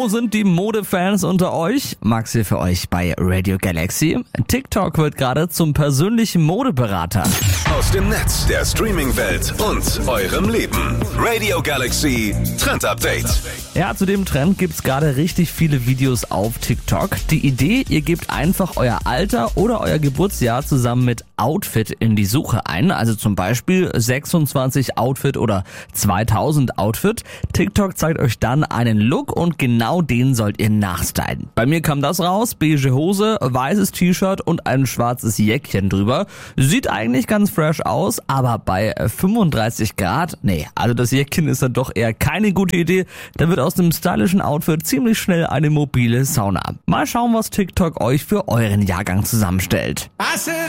Wo sind die Modefans unter euch? Max hier für euch bei Radio Galaxy. TikTok wird gerade zum persönlichen Modeberater. Aus dem Netz, der Streaming-Welt und eurem Leben. Radio Galaxy Trend Update. Ja, zu dem Trend gibt's gerade richtig viele Videos auf TikTok. Die Idee, ihr gebt einfach euer Alter oder euer Geburtsjahr zusammen mit Outfit in die Suche ein. Also zum Beispiel 26 Outfit oder 2000 Outfit. TikTok zeigt euch dann einen Look und genau den sollt ihr nachstylen. Bei mir kam das raus, beige Hose, weißes T-Shirt und ein schwarzes Jäckchen drüber. Sieht eigentlich ganz fresh aus, aber bei 35 Grad, also das Jäckchen ist dann doch eher keine gute Idee. Da wird aus dem stylischen Outfit ziemlich schnell eine mobile Sauna. Mal schauen, was TikTok euch für euren Jahrgang zusammenstellt.